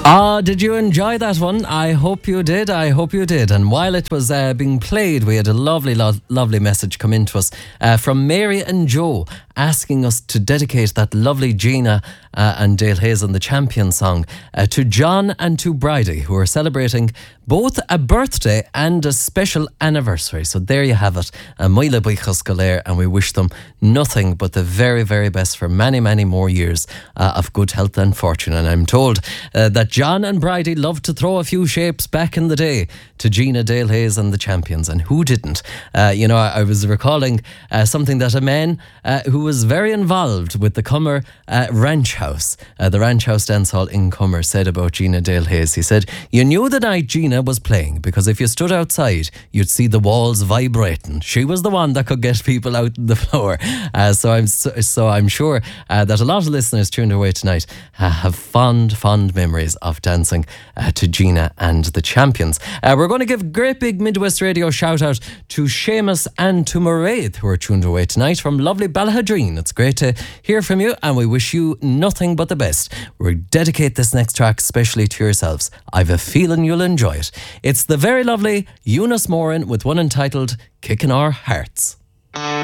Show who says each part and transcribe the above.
Speaker 1: Did you enjoy that one? I hope you did. And while it was being played, we had a lovely message come in to us from Mary and Joe asking us to dedicate that lovely Gina and Dale Hayes and the Champion song to John and to Bridie, who are celebrating both a birthday and a special anniversary. So there you have it. Moile buchas galéir, and we wish them nothing but the very, very best for many, many more years of good health and fortune. And I'm told that John and Bridie loved to throw a few shapes back in the day to Gina, Dale Hayes and the Champions, and who didn't? I was recalling something that a man who was very involved with the Cummer Ranch House, the Ranch House Dance Hall in Cummer, said about Gina Dale Hayes. He said, "You knew the night Gina was playing because if you stood outside, you'd see the walls vibrating. She was the one that could get people out on the floor." So I'm sure that a lot of listeners tuned away tonight have fond memories of dancing to Gina and the Champions. We're going to give a great big Midwest Radio shout out to Seamus and to Mairead, who are tuned away tonight from lovely Ballahadreen. It's great to hear from you, and we wish you nothing but the best. We dedicate this next track especially to yourselves. I've a feeling you'll enjoy it. It's the very lovely Eunice Moran with one entitled Kickin' Our Hearts.